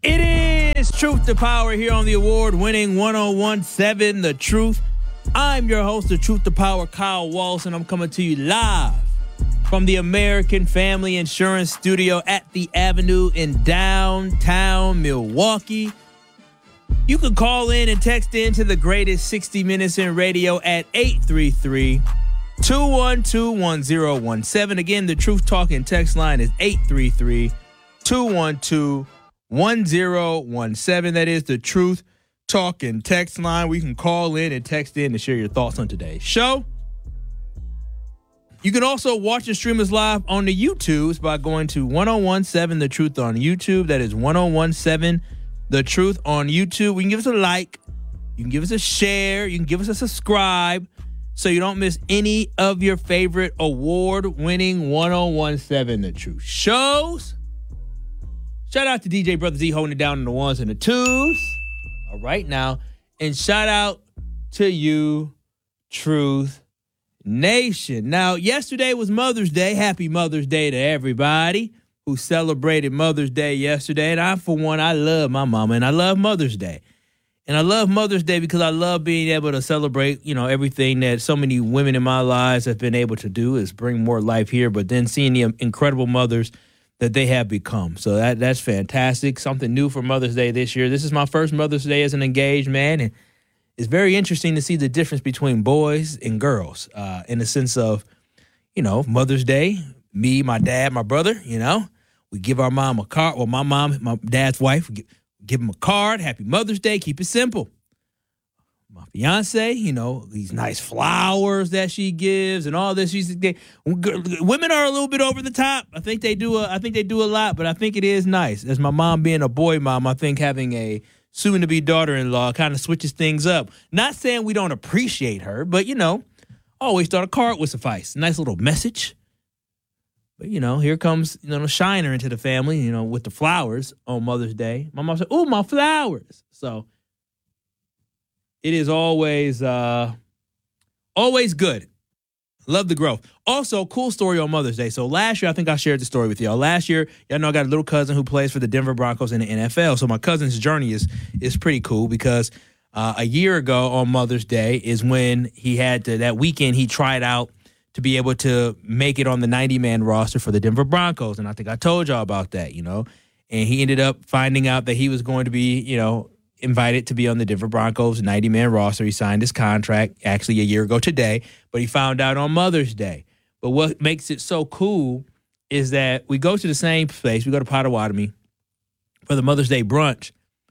It is Truth to Power here on the award-winning 101.7 The Truth. I'm your host, The Truth to Power, Kyle Walsh, and I'm coming to you live from the American Family Insurance Studio at the Avenue in downtown Milwaukee. You can call in and text in to the greatest 60 minutes in radio at 833-212-1017. Again, the Truth Talking text line is 833-212-1017. That is the Truth Talking text line. We can call in and text in to share your thoughts on today's show. You can also watch and stream us live on the YouTubes by going to 1017 The Truth on YouTube. That is 1017 The Truth on YouTube. You can give us a like. You can give us a share. You can give us a subscribe so you don't miss any of your favorite award-winning 1017 The Truth shows. Shout out to DJ Brother Z holding it down on the ones and the twos. All right now. And shout out to you, Truth Nation. Now, yesterday was Mother's Day. Happy Mother's Day to everybody who celebrated Mother's Day yesterday. And I, for one, I love my mama and I love Mother's Day. And I love Mother's Day because I love being able to celebrate, everything that so many women in my lives have been able to do is bring more life here, but then seeing the incredible mothers that they have become. So that's fantastic. Something new for Mother's Day this year. This is my first Mother's Day as an engaged man, and it's very interesting to see the difference between boys and girls in the sense of, Mother's Day, me, my dad, my brother, we give our mom a card. Well, my mom, my dad's wife, give him a card. Happy Mother's Day. Keep it simple. My fiance, these nice flowers that she gives and all this. Women are a little bit over the top. I think they do a lot, but I think it is nice. As my mom being a boy mom, I think having a soon-to-be daughter-in-law kind of switches things up. Not saying we don't appreciate her, but, always thought a card would suffice. Nice little message. But, here comes, Shiner into the family, with the flowers on Mother's Day. My mom said, "Ooh, my flowers." So it is always good. Love the growth. Also, cool story on Mother's Day. So last year, I think I shared the story with y'all. Last year, y'all know I got a little cousin who plays for the Denver Broncos in the NFL. So my cousin's journey is pretty cool because a year ago on Mother's Day is when he had that weekend he tried out to be able to make it on the 90-man roster for the Denver Broncos. And I think I told y'all about that, And he ended up finding out that he was going to be, invited to be on the Denver Broncos 90-man roster. He signed his contract actually a year ago today, but he found out on Mother's Day. But what makes it so cool is that we go to the same place. We go to Potawatomi for the Mother's Day brunch.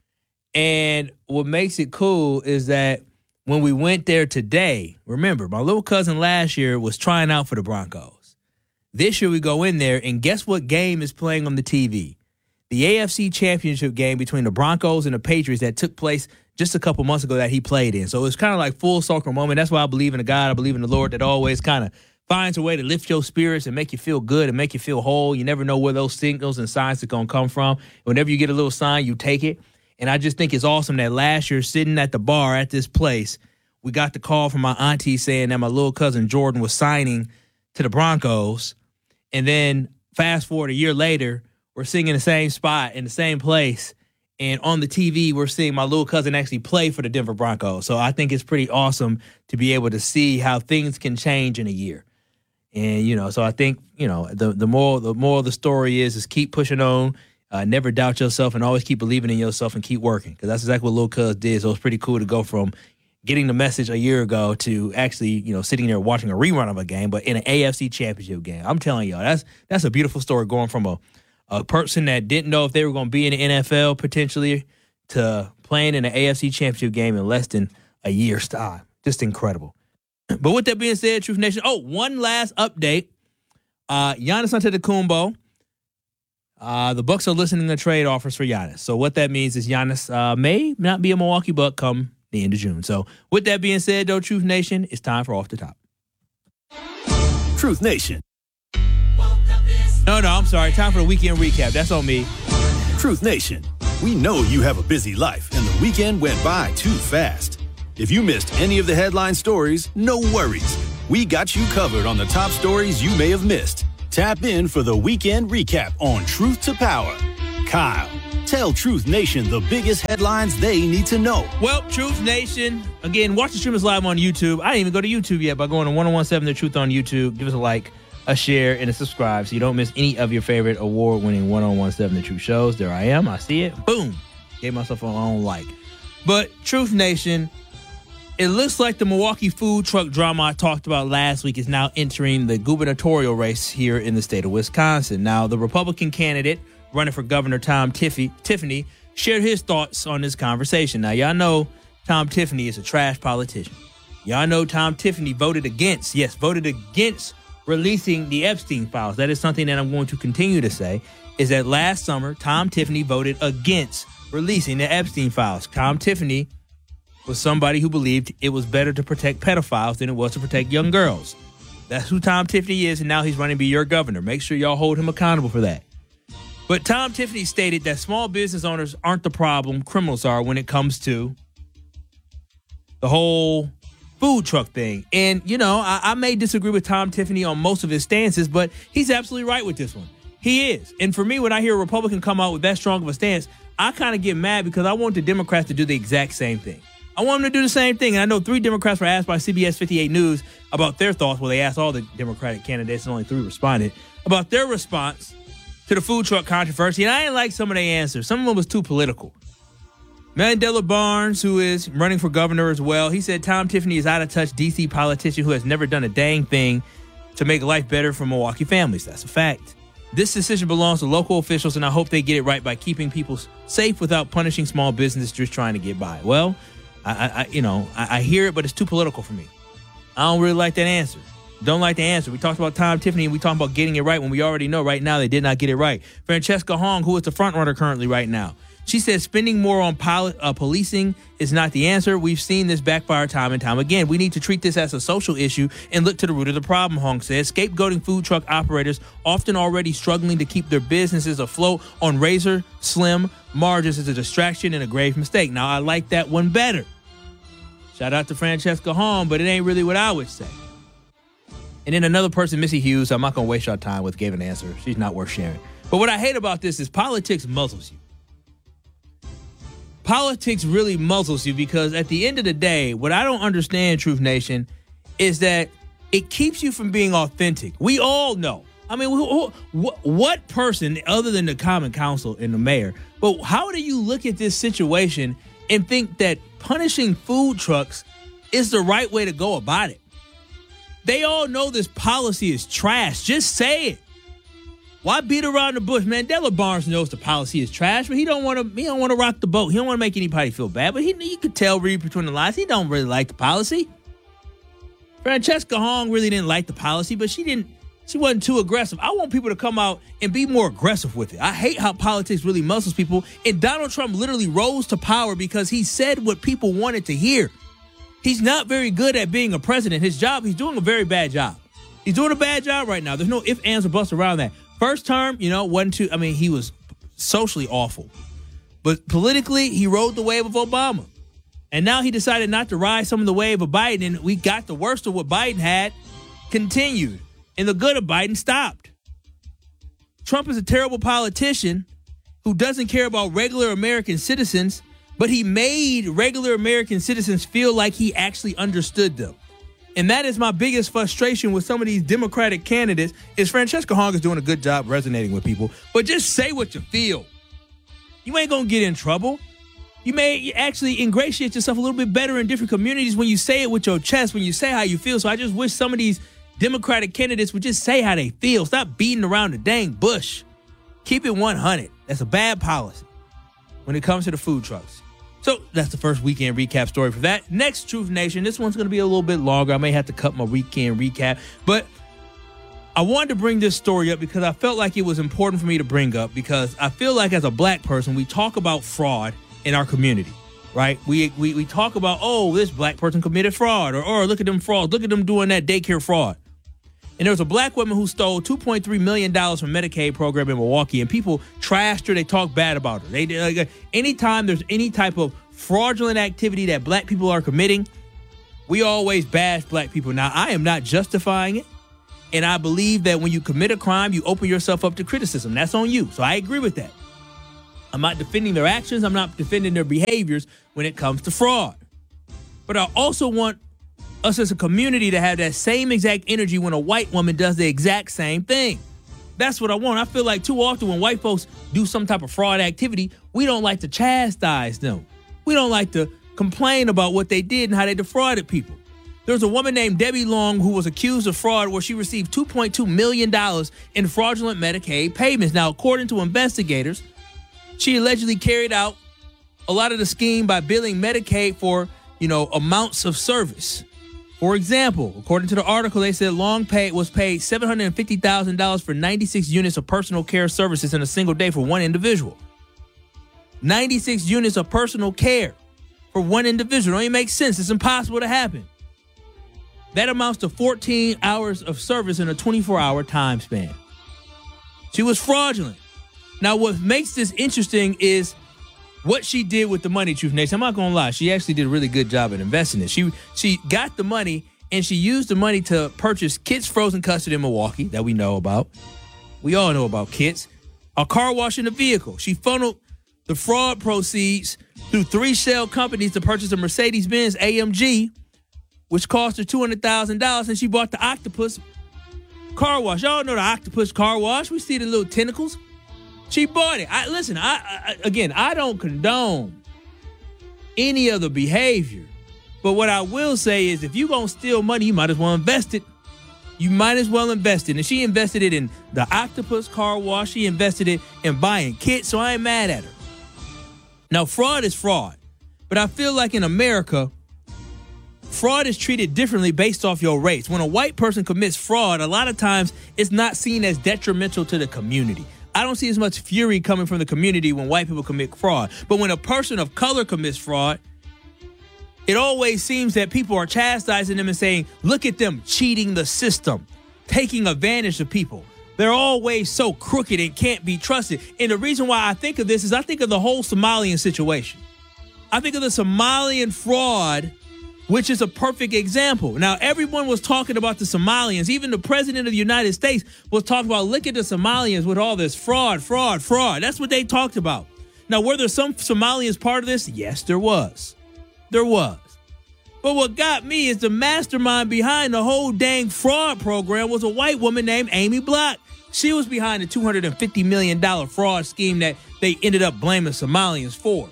And what makes it cool is that when we went there today, remember, my little cousin last year was trying out for the Broncos. This year we go in there, and guess what game is playing on the TV? The AFC Championship game between the Broncos and the Patriots that took place just a couple months ago that he played in. So it's kind of like full circle moment. That's why I believe in a God. I believe in the Lord that always kind of finds a way to lift your spirits and make you feel good and make you feel whole. You never know where those signals and signs are going to come from. Whenever you get a little sign, you take it. And I just think it's awesome that last year, sitting at the bar at this place, we got the call from my auntie saying that my little cousin Jordan was signing to the Broncos. And then fast forward a year later, we're sitting in the same spot, in the same place, and on the TV, we're seeing my little cousin actually play for the Denver Broncos. So I think it's pretty awesome to be able to see how things can change in a year. And, so I think, the moral of the story is keep pushing on, never doubt yourself, and always keep believing in yourself and keep working, because that's exactly what little cuz did. So it's pretty cool to go from getting the message a year ago to actually, sitting there watching a rerun of a game, but in an AFC Championship game. I'm telling y'all, that's a beautiful story going from a person that didn't know if they were going to be in the NFL potentially to playing in an AFC Championship game in less than a year's time. Just incredible. But with that being said, Truth Nation, one last update. Giannis Antetokounmpo, the Bucks are listening to trade offers for Giannis. So what that means is Giannis may not be a Milwaukee Buck come the end of June. So with that being said, though, Truth Nation, it's time for Off the Top. Truth Nation. No, I'm sorry. Time for the weekend recap. That's on me. Truth Nation, we know you have a busy life and the weekend went by too fast. If you missed any of the headline stories, no worries. We got you covered on the top stories you may have missed. Tap in for the weekend recap on Truth to Power. Kyle. Tell Truth Nation the biggest headlines they need to know. Well, Truth Nation, again, watch the stream us live on YouTube. I didn't even go to YouTube yet by going to 1017 The Truth on YouTube. Give us a like, a share, and a subscribe so you don't miss any of your favorite award-winning 1017 The Truth shows. There I am. I see it. Boom. Gave myself my own like. But Truth Nation, it looks like the Milwaukee food truck drama I talked about last week is now entering the gubernatorial race here in the state of Wisconsin. Now, the Republican candidate running for governor, Tom Tiffany, shared his thoughts on this conversation. Now, y'all know Tom Tiffany is a trash politician. Y'all know Tom Tiffany voted against releasing the Epstein files. That is something that I'm going to continue to say, is that last summer, Tom Tiffany voted against releasing the Epstein files. Tom Tiffany was somebody who believed it was better to protect pedophiles than it was to protect young girls. That's who Tom Tiffany is, and now he's running to be your governor. Make sure y'all hold him accountable for that. But Tom Tiffany stated that small business owners aren't the problem, criminals are when it comes to the whole food truck thing. And, you know, I may disagree with Tom Tiffany on most of his stances, but he's absolutely right with this one. He is. And for me, when I hear a Republican come out with that strong of a stance, I kind of get mad because I want the Democrats to do the exact same thing. I want them to do the same thing. And I know 3 Democrats were asked by CBS 58 News about their thoughts. Well, they asked all the Democratic candidates and only 3 responded about their response to the food truck controversy. And I didn't like some of their answers. Some of them was too political. Mandela Barnes, who is running for governor as well, he said Tom Tiffany is out of touch D.C. politician who has never done a dang thing to make life better for Milwaukee families. That's a fact. This decision belongs to local officials, and I hope they get it right by keeping people safe without punishing small businesses just trying to get by. Well, I hear it, but it's too political for me. I don't really like that answer. Don't like the answer. We talked about Tom Tiffany, and we talked about getting it right when we already know right now they did not get it right. Francesca Hong, who is the front runner currently right now, she says spending more on policing is not the answer. We've seen this backfire time and time again. We need to treat this as a social issue and look to the root of the problem, Hong says. Scapegoating food truck operators, often already struggling to keep their businesses afloat on razor slim margins, is a distraction and a grave mistake. Now, I like that one better. Shout out to Francesca Hong, but it ain't really what I would say. And then another person, Missy Hughes, I'm not going to waste your time with, gave an answer. She's not worth sharing. But what I hate about this is politics muzzles you. Politics really muzzles you because at the end of the day, what I don't understand, Truth Nation, is that it keeps you from being authentic. We all know. I mean, what person other than the common council and the mayor, but how do you look at this situation and think that punishing food trucks is the right way to go about it? They all know this policy is trash. Just say it. Why beat around the bush? Mandela Barnes knows the policy is trash, but he don't want to rock the boat. He don't want to make anybody feel bad, but you could tell, read between the lines, he don't really like the policy. Francesca Hong really didn't like the policy, but she wasn't too aggressive. I want people to come out and be more aggressive with it. I hate how politics really muzzles people, and Donald Trump literally rose to power because he said what people wanted to hear. He's not very good at being a president. His job, he's doing a very bad job. He's doing a bad job right now. There's no ifs, ands, or buts around that. First term, wasn't too, he was socially awful. But politically, he rode the wave of Obama. And now he decided not to ride some of the wave of Biden, and we got the worst of what Biden had continued. And the good of Biden stopped. Trump is a terrible politician who doesn't care about regular American citizens, but he made regular American citizens feel like he actually understood them. And that is my biggest frustration with some of these Democratic candidates is Francesca Hong is doing a good job resonating with people, but just say what you feel. You ain't going to get in trouble. You may actually ingratiate yourself a little bit better in different communities when you say it with your chest, when you say how you feel. So I just wish some of these Democratic candidates would just say how they feel. Stop beating around the dang bush. Keep it 100. That's a bad policy when it comes to the food trucks. So that's the first weekend recap story for that. Next, Truth Nation. This one's going to be a little bit longer. I may have to cut my weekend recap. But I wanted to bring this story up because I felt like it was important for me to bring up because I feel like as a black person, we talk about fraud in our community, right? We talk about, oh, this black person committed fraud or look at them frauds. Look at them doing that daycare fraud. And there was a black woman who stole $2.3 million from Medicaid program in Milwaukee, and people trashed her. They talked bad about her. They anytime there's any type of fraudulent activity that black people are committing, we always bash black people. Now, I am not justifying it, and I believe that when you commit a crime, you open yourself up to criticism. That's on you. So I agree with that. I'm not defending their actions. I'm not defending their behaviors when it comes to fraud. But I also want us as a community to have that same exact energy when a white woman does the exact same thing. That's what I want. I feel like too often when white folks do some type of fraud activity, we don't like to chastise them. We don't like to complain about what they did and how they defrauded people. There's a woman named Debbie Long who was accused of fraud where she received $2.2 million in fraudulent Medicaid payments. Now, according to investigators, she allegedly carried out a lot of the scheme by billing Medicaid for, amounts of service. For example, according to the article, they said Long was paid $750,000 for 96 units of personal care services in a single day for one individual. 96 units of personal care for one individual. Don't even make sense. It's impossible to happen. That amounts to 14 hours of service in a 24-hour time span. She was fraudulent. Now, what makes this interesting is what she did with the money, Truth Nation. I'm not going to lie. She actually did a really good job at investing it. She got the money, and she used the money to purchase Kit's Frozen Custard in Milwaukee that we know about. We all know about Kit's. A car wash in a vehicle. She funneled the fraud proceeds through 3 shell companies to purchase a Mercedes-Benz AMG, which cost her $200,000, and she bought the Octopus car wash. Y'all know the Octopus car wash. We see the little tentacles. She bought it. I don't condone any of the behavior, but what I will say is if you're going to steal money, you might as well invest it. You might as well invest it. And she invested it in the Octopus car wash. She invested it in buying kits, so I ain't mad at her. Now, fraud is fraud, but I feel like in America, fraud is treated differently based off your race. When a white person commits fraud, a lot of times it's not seen as detrimental to the community. I don't see as much fury coming from the community when white people commit fraud. But when a person of color commits fraud, it always seems that people are chastising them and saying, look at them cheating the system, taking advantage of people. They're always so crooked and can't be trusted. And the reason why I think of this is I think of the whole Somalian situation. I think of the Somalian fraud, which is a perfect example. Now, everyone was talking about the Somalians. Even the president of the United States was talking about, look at the Somalians with all this fraud. That's what they talked about. Now, were there some Somalians part of this? Yes, there was. There was. But what got me is the mastermind behind the whole dang fraud program was a white woman named Amy Block. She was behind the $250 million fraud scheme that they ended up blaming Somalians for.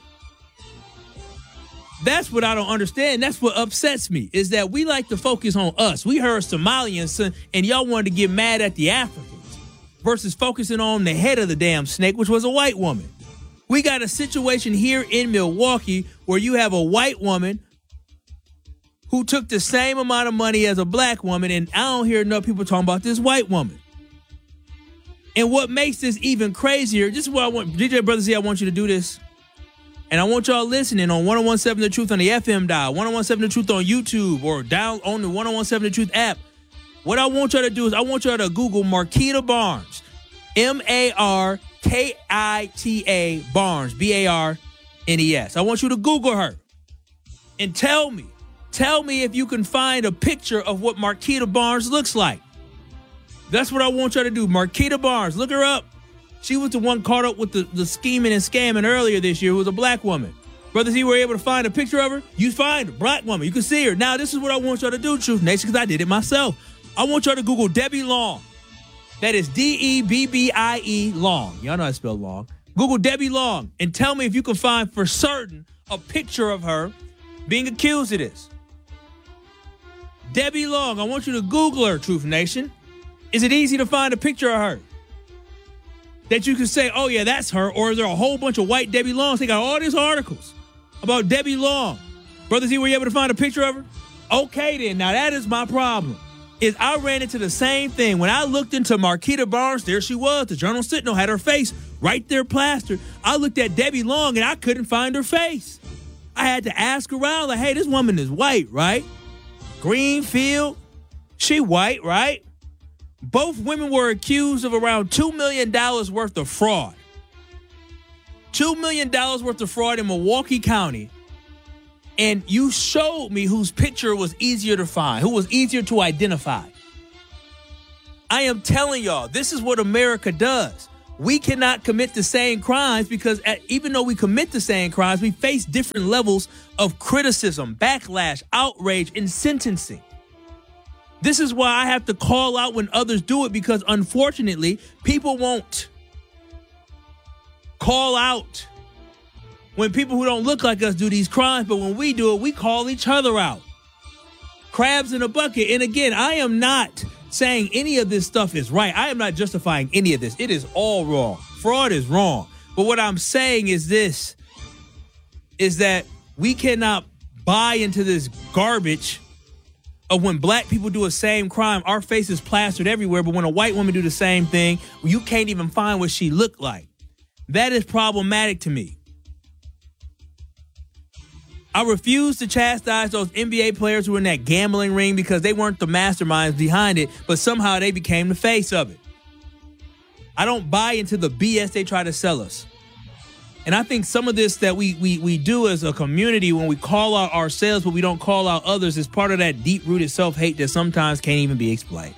That's what I don't understand. That's what upsets me, is that we like to focus on us. We heard Somalians, and y'all wanted to get mad at the Africans versus focusing on the head of the damn snake, which was a white woman. We got a situation here in Milwaukee where you have a white woman who took the same amount of money as a black woman, and I don't hear enough people talking about this white woman. And what makes this even crazier, this is what I want, DJ Brother Z, I want you to do this. And I want y'all listening on 101.7 The Truth on the FM dial, 101.7 The Truth on YouTube, or down on the 101.7 The Truth app. What I want y'all to do is I want y'all to Google Marquita Barnes, Markita Barnes, Barnes. I want you to Google her and tell me if you can find a picture of what Marquita Barnes looks like. That's what I want y'all to do. Marquita Barnes, look her up. She was the one caught up with the scheming and scamming earlier this year, who was a black woman. Brothers, you were able to find a picture of her? You find a black woman. You can see her. Now, this is what I want y'all to do, Truth Nation, because I did it myself. I want y'all to Google Debbie Long. That is Debbie Long. Y'all know how to spell Long. Google Debbie Long and tell me if you can find for certain a picture of her being accused of this. Debbie Long, I want you to Google her, Truth Nation. Is it easy to find a picture of her that you can say, oh, yeah, that's her? Or is there a whole bunch of white Debbie Longs? They got all these articles about Debbie Long. Brother Z, were you able to find a picture of her? Okay, then. Now, that is my problem. Is I ran into the same thing. When I looked into Marquita Barnes, there she was. The Journal Sentinel had her face right there plastered. I looked at Debbie Long, and I couldn't find her face. I had to ask around, like, hey, this woman is white, right? Greenfield, she white, right? Both women were accused of around $2 million worth of fraud. $2 million worth of fraud in Milwaukee County. And you showed me whose picture was easier to find, who was easier to identify. I am telling y'all, this is what America does. we cannot commit the same crimes because even though we commit the same crimes, we face different levels of criticism, backlash, outrage, and sentencing. This is why I have to call out when others do it, because unfortunately, people won't call out when people who don't look like us do these crimes, but when we do it, we call each other out. Crabs in a bucket. And again, I am not saying any of this stuff is right. I am not justifying any of this. It is all wrong. Fraud is wrong. But what I'm saying is this, is that we cannot buy into this garbage of when black people do a same crime, our face is plastered everywhere, but when a white woman do the same thing, you can't even find what she looked like. That is problematic to me. I refuse to chastise those NBA players who were in that gambling ring because they weren't the masterminds behind it, but somehow they became the face of it. I don't buy into the BS they try to sell us. And I think some of this that we do as a community when we call out ourselves but we don't call out others is part of that deep-rooted self-hate that sometimes can't even be explained.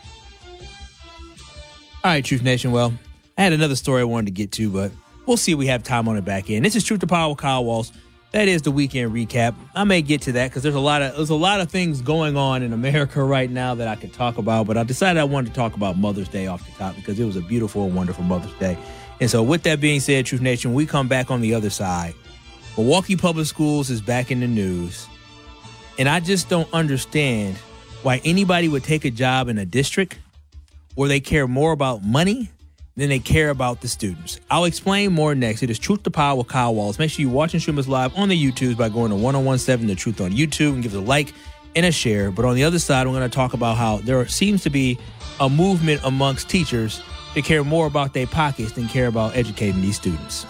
All right, Truth Nation. Well, I had another story I wanted to get to, but we'll see if we have time on it back end. This is Truth to Power with Kyle Walsh. That is the weekend recap. I may get to that because there's a lot of things going on in America right now that I could talk about, but I decided I wanted to talk about Mother's Day off the top because it was a beautiful and wonderful Mother's Day. And so with that being said, Truth Nation, we come back on the other side. Milwaukee Public Schools is back in the news. And I just don't understand why anybody would take a job in a district where they care more about money than they care about the students. I'll explain more next. It is Truth to Power with Kyle Walsh. Make sure you watch and stream us live on the YouTubes by going to 1017 The Truth on YouTube and give it a like and a share. But on the other side, we're going to talk about how there seems to be a movement amongst teachers to care more about their pockets than care about educating these students.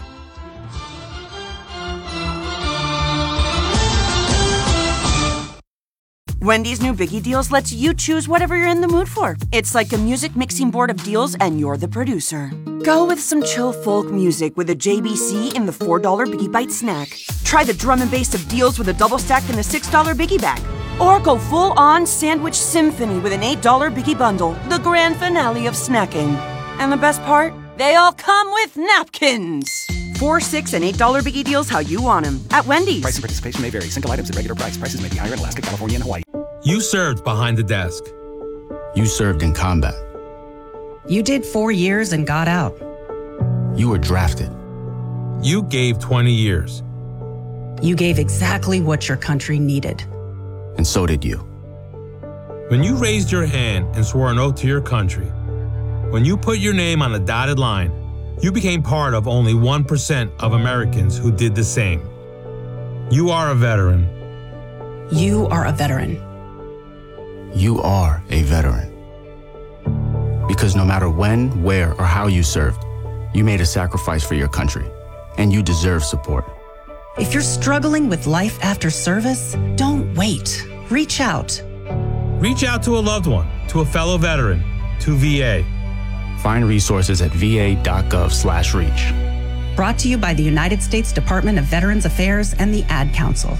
Wendy's new Biggie Deals lets you choose whatever you're in the mood for. It's like a music mixing board of deals, and you're the producer. Go with some chill folk music with a JBC in the $4 Biggie Bite snack. Try the drum and bass of deals with a double stack in the $6 Biggie bag. Or go full-on sandwich symphony with an $8 Biggie bundle, the grand finale of snacking. And the best part? They all come with napkins. $4, $6, and $8 Biggie Deals how you want them at Wendy's. Price and participation may vary. Single items at regular price. Prices may be higher in Alaska, California, and Hawaii. You served behind the desk. You served in combat. You did 4 years and got out. You were drafted. You gave 20 years. You gave exactly what your country needed. And so did you. When you raised your hand and swore an oath to your country, when you put your name on a dotted line, you became part of only 1% of Americans who did the same. You are a veteran. You are a veteran. You are a veteran. Because no matter when, where, or how you served, you made a sacrifice for your country, and you deserve support. If you're struggling with life after service, don't wait. Reach out. Reach out to a loved one, to a fellow veteran, to VA. Find resources at va.gov/reach. Brought to you by the United States Department of Veterans Affairs and the Ad Council.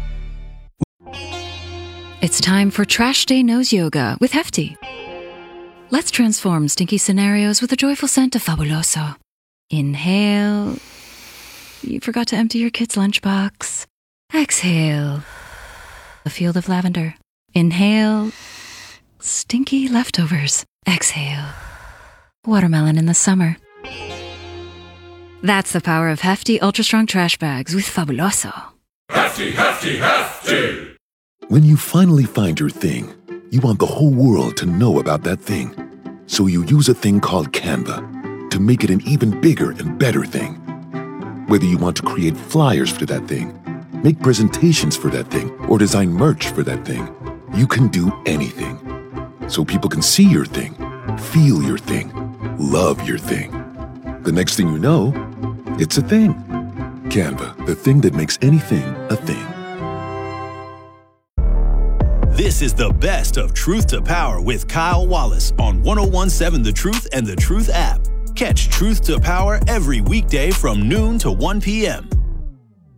It's time for Trash Day Nose Yoga with Hefty. Let's transform stinky scenarios with a joyful scent of Fabuloso. Inhale. You forgot to empty your kid's lunchbox. Exhale. A field of lavender. Inhale. Stinky leftovers. Exhale. Watermelon in the summer. That's the power of Hefty Ultra Strong Trash Bags with Fabuloso. Hefty, Hefty, Hefty! When you finally find your thing, you want the whole world to know about that thing. So you use a thing called Canva to make it an even bigger and better thing. Whether you want to create flyers for that thing, make presentations for that thing, or design merch for that thing, you can do anything. So people can see your thing, feel your thing, love your thing. The next thing you know, it's a thing. Canva, the thing that makes anything a thing. This is the best of Truth to Power with Kyle Wallace on 1017 The Truth and The Truth app. Catch Truth to Power every weekday from noon to 1 p.m.